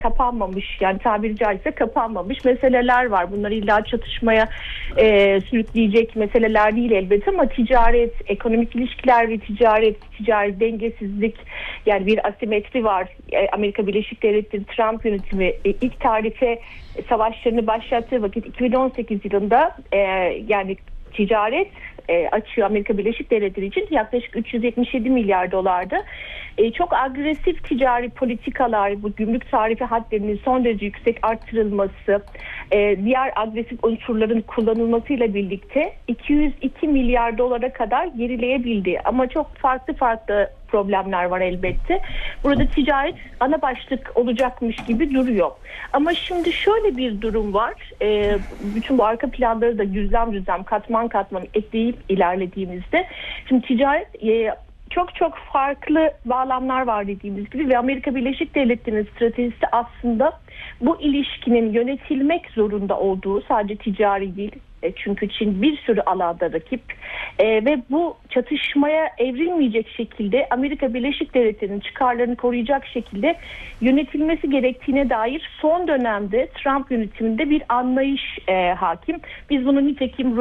kapanmamış, yani tabiri caizse kapanmamış meseleler var. Bunlar illa çatışmaya sürükleyecek meseleler değil elbette, ama ticaret, ekonomik ilişkiler ve ticari dengesizlik, yani bir asimetri var. Amerika Birleşik Devletleri Trump yönetimi ilk tarihte savaşlarını başlattığı vakit 2018 yılında yani ticaret açığı Amerika Birleşik Devletleri için yaklaşık 377 milyar dolardı. Çok agresif ticari politikalar, bu gümrük tarifi hadlerinin son derece yüksek arttırılması, diğer agresif unsurların kullanılmasıyla birlikte 202 milyar dolara kadar gerileyebildi. Ama çok farklı problemler var elbette. Burada ticaret ana başlık olacakmış gibi duruyor. Ama şimdi şöyle bir durum var. Bütün bu arka planları da düzlem katman ekleyip ilerlediğimizde, şimdi ticaret çok farklı bağlamlar var dediğimiz gibi ve Amerika Birleşik Devletleri'nin stratejisi aslında bu ilişkinin yönetilmek zorunda olduğu, sadece ticari değil, çünkü Çin bir sürü alanda rakip ve bu çatışmaya evrilmeyecek şekilde Amerika Birleşik Devletleri'nin çıkarlarını koruyacak şekilde yönetilmesi gerektiğine dair son dönemde Trump yönetiminde bir anlayış hakim. Biz bunu nitekim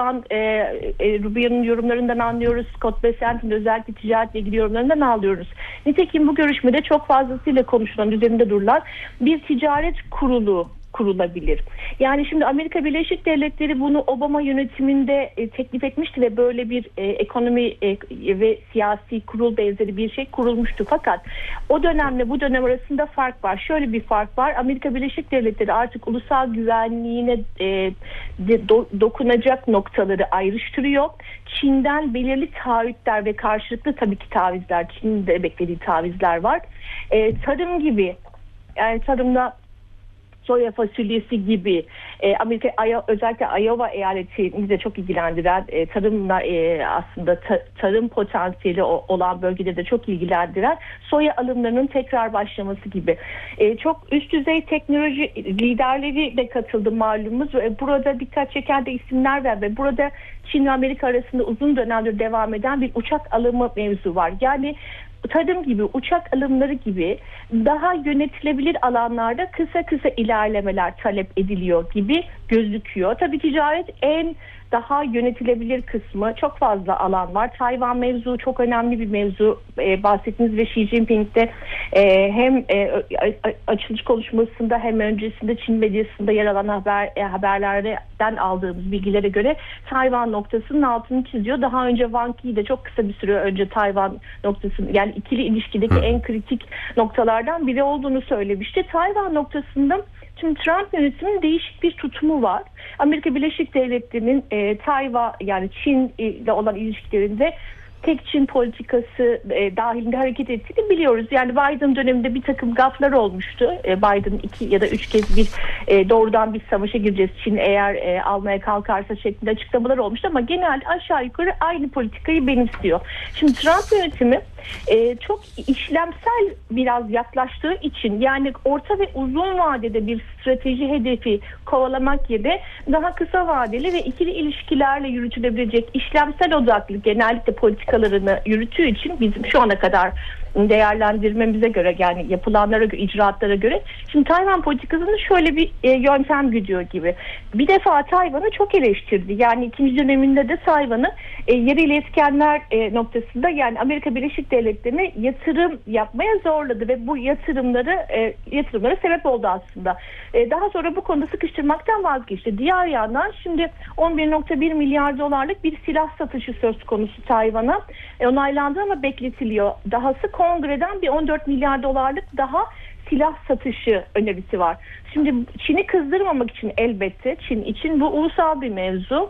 Rubio'nun yorumlarından anlıyoruz. Scott Bessent'in özellikle ticaretle ilgili yorumlarından alıyoruz. Nitekim bu görüşmede çok fazlasıyla konuşulan, üzerinde durulan bir ticaret kurulu kurulabilir. Yani şimdi Amerika Birleşik Devletleri bunu Obama yönetiminde teklif etmişti ve böyle bir ekonomi ve siyasi kurul benzeri bir şey kurulmuştu. Fakat o dönemle bu dönem arasında fark var. Şöyle bir fark var. Amerika Birleşik Devletleri artık ulusal güvenliğine dokunacak noktaları ayrıştırıyor. Çin'den belirli taahhütler ve karşılıklı tabii ki tavizler, Çin'in de beklediği tavizler var. Tarım gibi, yani tarımda soya fasulyesi gibi Amerika özellikle Iowa eyaleti bize çok ilgilendiren, tarımla aslında tarım potansiyeli olan bölgede de çok ilgilendiren soya alımlarının tekrar başlaması gibi çok üst düzey teknoloji liderleri de katıldı malumunuz. Burada dikkat çeken de isimler var ve burada Çin ve Amerika arasında uzun dönemdir devam eden bir uçak alımı mevzu var. Yani tarım gibi, uçak alımları gibi daha yönetilebilir alanlarda kısa ilerlemeler talep ediliyor gibi gözüküyor. Tabii ticaret en daha yönetilebilir kısmı, çok fazla alan var. Tayvan mevzu çok önemli bir mevzu. Bahsettiğiniz ve Xi Jinping'de hem açılış konuşmasında hem öncesinde Çin medyasında yer alan haberlerden aldığımız bilgilere göre Tayvan noktasının altını çiziyor. Daha önce Wang Yi de çok kısa bir süre önce Tayvan noktasının, yani ikili ilişkideki en kritik noktalardan biri olduğunu söylemişti. Tayvan noktasında şimdi Trump yönetiminin değişik bir tutumu var. Amerika Birleşik Devletleri'nin Tayvan, yani Çin ile olan ilişkilerinde tek Çin politikası dahilinde hareket ettiğini biliyoruz. Yani Biden döneminde bir takım gaflar olmuştu. Biden 2 ya da 3 kez doğrudan bir savaşa gireceğiz Çin eğer almaya kalkarsa şeklinde açıklamalar olmuştu, ama genelde aşağı yukarı aynı politikayı benimsiyor. Şimdi Trump yönetimi çok işlemsel biraz yaklaştığı için, yani orta ve uzun vadede bir strateji hedefi kovalamak yerine daha kısa vadeli ve ikili ilişkilerle yürütülebilecek işlemsel odaklı genellikle politikalarını yürüttüğü için bizim şu ana kadar değerlendirmemize göre, yani yapılanlara göre, icraatlara göre, şimdi Tayvan politikasını şöyle bir yöntem gidiyor gibi. Bir defa Tayvan'ı çok eleştirdi. Yani ikinci döneminde de Tayvan'ı yerel etkenler noktasında, yani Amerika Birleşik Devletleri'ne yatırım yapmaya zorladı ve bu yatırımlara sebep oldu aslında. Daha sonra bu konuda sıkıştırmaktan vazgeçti. Diğer yandan şimdi 11,1 milyar dolarlık bir silah satışı söz konusu Tayvan'a. Onaylandı ama bekletiliyor. Dahası kongreden bir 14 milyar dolarlık daha silah satışı önerisi var. Şimdi Çin'i kızdırmamak için, elbette Çin için bu ulusal bir mevzu.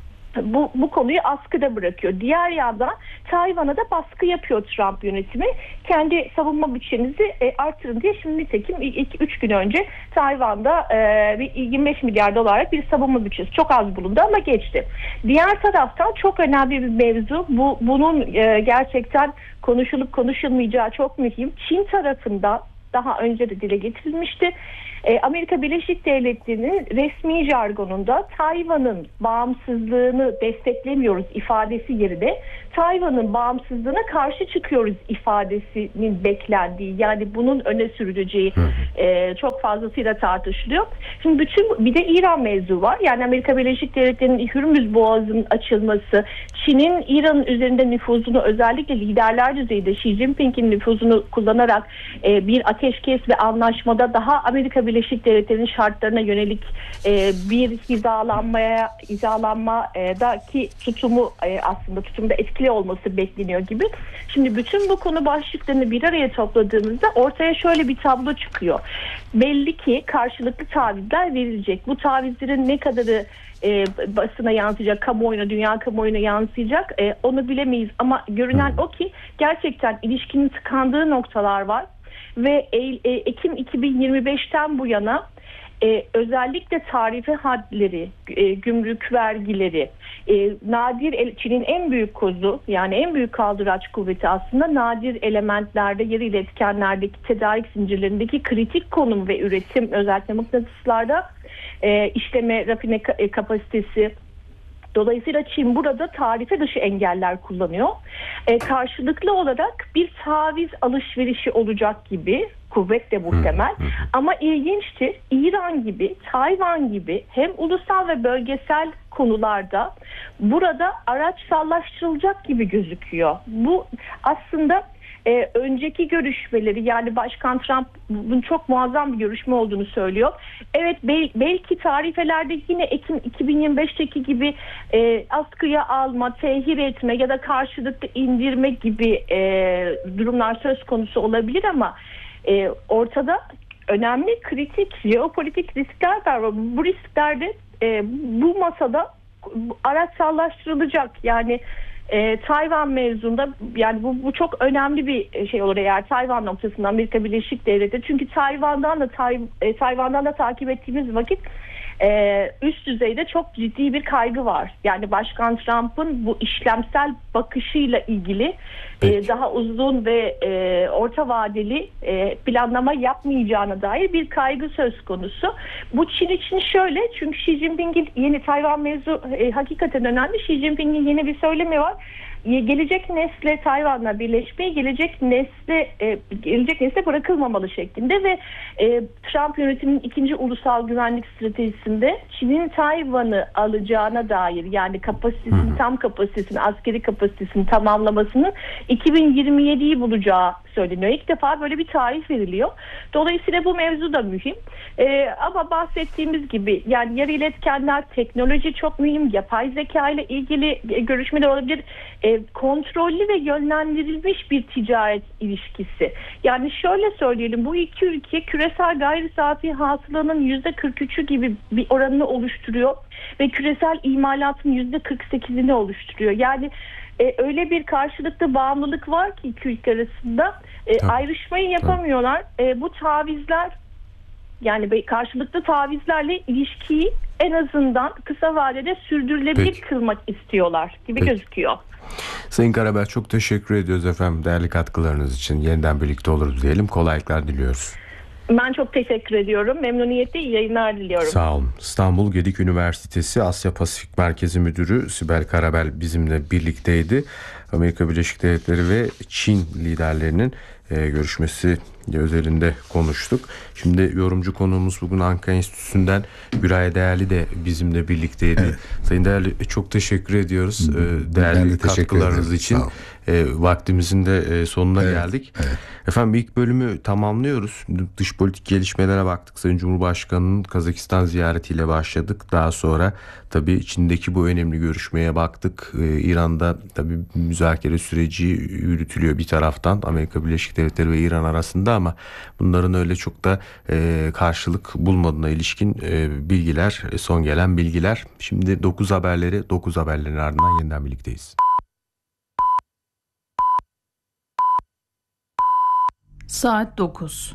Bu konuyu askıda bırakıyor. Diğer yandan Tayvan'a da baskı yapıyor Trump yönetimi. Kendi savunma bütçenizi artırın diye. Şimdi nitekim 2-3 gün önce Tayvan'da bir 25 milyar dolarlık bir savunma bütçesi, çok az bulundu ama geçti. Diğer taraftan çok önemli bir mevzu. Bunun gerçekten konuşulup konuşulmayacağı çok mühim. Çin tarafında daha önce de dile getirilmişti. Amerika Birleşik Devletleri'nin resmi jargonunda Tayvan'ın bağımsızlığını desteklemiyoruz ifadesi yerine Tayvan'ın bağımsızlığına karşı çıkıyoruz ifadesinin beklendiği, yani bunun öne sürüleceği çok fazlasıyla tartışılıyor. Şimdi bir de İran mevzu var. Yani Amerika Birleşik Devletleri'nin Hürmüz Boğazı'nın açılması, Çin'in İran'ın üzerinde nüfuzunu, özellikle liderler düzeyinde Xi Jinping'in nüfuzunu kullanarak bir ateşkes ve anlaşmada daha Amerika Birleşik Devletleri'nin şartlarına yönelik bir hizalanmadaki tutumda etkili olması bekleniyor gibi. Şimdi bütün bu konu başlıklarını bir araya topladığımızda ortaya şöyle bir tablo çıkıyor. Belli ki karşılıklı tavizler verilecek. Bu tavizlerin ne kadarı basına yansıyacak, kamuoyuna, dünya kamuoyuna yansıyacak onu bilemeyiz. Ama görünen o ki gerçekten ilişkinin tıkandığı noktalar var. Ve Ekim 2025'ten bu yana özellikle tarife hadleri, gümrük vergileri, Çin'in en büyük kozu, yani en büyük kaldıraç kuvveti aslında nadir elementlerde, yarı iletkenlerdeki tedarik zincirlerindeki kritik konum ve üretim, özellikle mıknatıslarda işleme, rafine kapasitesi. Dolayısıyla Çin burada tarife dışı engeller kullanıyor. Karşılıklı olarak bir taviz alışverişi olacak gibi, kuvvetle muhtemel. Ama ilginçtir, İran gibi, Tayvan gibi hem ulusal ve bölgesel konularda burada araçsallaştırılacak gibi gözüküyor. Bu aslında önceki görüşmeleri, yani Başkan Trump bunun çok muazzam bir görüşme olduğunu söylüyor. Evet, belki tarifelerde yine Ekim 2025'teki gibi askıya alma, tehir etme ya da karşılıklı indirme gibi durumlar söz konusu olabilir ama ortada önemli kritik jeopolitik riskler var. Bu risklerde bu masada araçsallaştırılacak. Yani Tayvan mevzunda, yani bu çok önemli bir şey olur eğer Tayvan noktasında Amerika Birleşik Devletleri, çünkü Tayvan'dan da takip ettiğimiz vakit üst düzeyde çok ciddi bir kaygı var. Yani Başkan Trump'ın bu işlemsel bakışıyla ilgili daha uzun ve orta vadeli planlama yapmayacağına dair bir kaygı söz konusu. Bu Çin için şöyle, çünkü Xi Jinping'in yeni Tayvan mevzu hakikaten önemli. Xi Jinping'in yeni bir söylemi var. Gelecek nesle Tayvan'la birleşmeyi gelecek nesle bırakılmamalı şeklinde ve Trump yönetiminin ikinci ulusal güvenlik stratejisinde Çin'in Tayvan'ı alacağına dair, yani kapasitesini, tam kapasitesini, askeri kapasitesini tamamlamasının 2027'yi bulacağı söyleniyor. İlk defa böyle bir tarih veriliyor. Dolayısıyla bu mevzu da mühim. Ama bahsettiğimiz gibi, yani yarı iletkenler, teknoloji çok mühim. Yapay zeka ile ilgili görüşmeler olabilir. Kontrollü ve yönlendirilmiş bir ticaret ilişkisi. Yani şöyle söyleyelim, bu iki ülke küresel gayri safi hasılanın %43'ü gibi bir oranını oluşturuyor ve küresel imalatın %48'ini oluşturuyor. Yani öyle bir karşılıklı bağımlılık var ki iki ülke arasında, ayrışmayı yapamıyorlar. Bu tavizler, yani karşılıklı tavizlerle ilişkiyi en azından kısa vadede sürdürülebilir kılmak istiyorlar gibi gözüküyor. Sayın Karabel, çok teşekkür ediyoruz efendim değerli katkılarınız için. Yeniden birlikte oluruz diyelim. Kolaylıklar diliyoruz. Ben çok teşekkür ediyorum. Memnuniyetle iyi yayınlar diliyorum. Sağ olun. İstanbul Gedik Üniversitesi Asya Pasifik Merkezi Müdürü Sibel Karabel bizimle birlikteydi. Amerika Birleşik Devletleri ve Çin liderlerinin görüşmesi özelinde konuştuk. Şimdi yorumcu konuğumuz bugün Ankara Enstitüsü'nden Güray Değerli de bizimle birlikteydi. Evet. Sayın Değerli, çok teşekkür ediyoruz. Değerli katkılarınız için. Vaktimizin de sonuna geldik. Evet. Efendim, ilk bölümü tamamlıyoruz. Dış politik gelişmelere baktık. Sayın Cumhurbaşkanı'nın Kazakistan ziyaretiyle başladık. Daha sonra tabii Çin'deki bu önemli görüşmeye baktık. İran'da tabii müzakere süreci yürütülüyor bir taraftan Amerika Birleşik Devletleri ve İran arasında, ama bunların öyle çok da karşılık bulmadığına ilişkin bilgiler, son gelen bilgiler. Şimdi 9 haberlerin ardından yeniden birlikteyiz. Saat 9.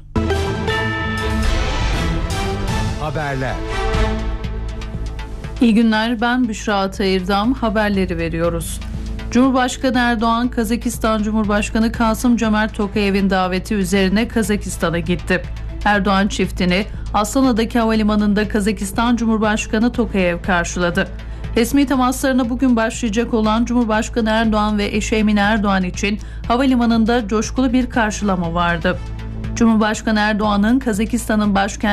Haberler. İyi günler, ben Büşra Atayırdam. Haberleri veriyoruz. Cumhurbaşkanı Erdoğan, Kazakistan Cumhurbaşkanı Kasım-Jomart Tokayev'in daveti üzerine Kazakistan'a gitti. Erdoğan çiftini Astana'daki havalimanında Kazakistan Cumhurbaşkanı Tokayev karşıladı. Resmi temaslarına bugün başlayacak olan Cumhurbaşkanı Erdoğan ve eşi Emine Erdoğan için havalimanında coşkulu bir karşılama vardı. Cumhurbaşkanı Erdoğan'ın Kazakistan'ın başkenti